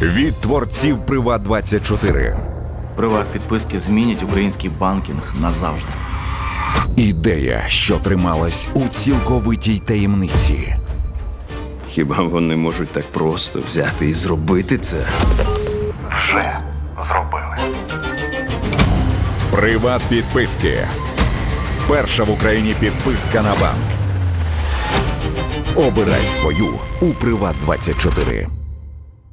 Від творців Приват24. Приват-підписки змінять український банкінг назавжди. Ідея, що трималась у цілковитій таємниці. Хіба вони можуть так просто взяти і зробити це? Вже зробили. Приват-підписки. Перша в Україні підписка на банк. Обирай свою у Приват24.